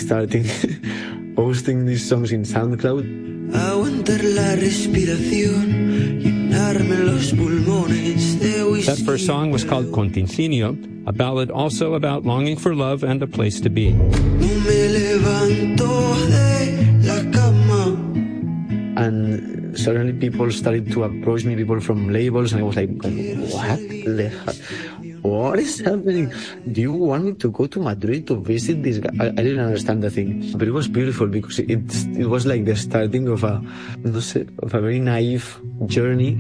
starting posting these songs in SoundCloud. Aguantar la respiración, llenarme los pulmones de whisky. That first song was called Contincinio, a ballad also about longing for love and a place to be. No me levanto de la cama. And suddenly people started to approach me, people from labels, and I was like, what the heck? What is happening? Do you want me to go to Madrid to visit this guy? I didn't understand the thing. But it was beautiful because it was like the starting of a very naive journey.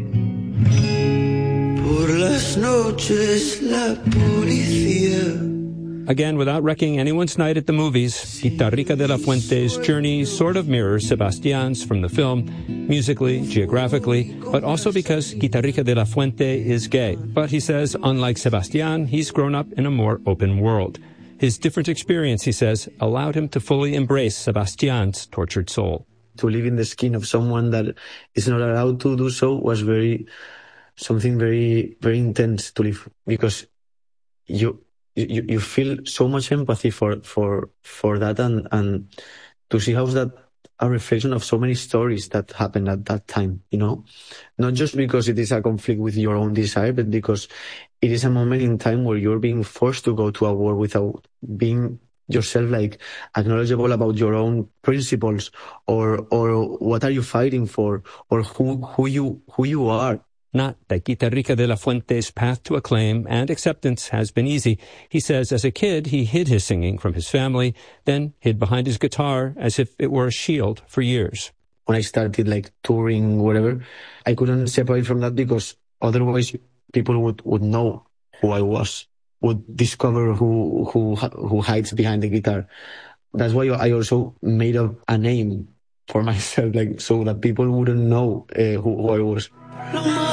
Por las noches la policía. Again, without wrecking anyone's night at the movies, Guitarrica de la Fuente's journey sort of mirrors Sebastián's from the film, musically, geographically, but also because Guitarrica de la Fuente is gay. But he says, unlike Sebastián, he's grown up in a more open world. His different experience, he says, allowed him to fully embrace Sebastián's tortured soul. To live in the skin of someone that is not allowed to do so was something very, very intense to live, because you feel so much empathy for that, and to see how that a reflection of so many stories that happened at that time, not just because it is a conflict with your own desire, but because it is a moment in time where you're being forced to go to a war without being yourself like acknowledgeable about your own principles, or what are you fighting for, or who you are. Not that Guitarrica de la Fuente's path to acclaim and acceptance has been easy. He says as a kid, he hid his singing from his family, then hid behind his guitar as if it were a shield for years. When I started like touring, whatever, I couldn't separate from that, because otherwise people would know who I was, would discover who hides behind the guitar. That's why I also made up a name for myself, like so that people wouldn't know who I was.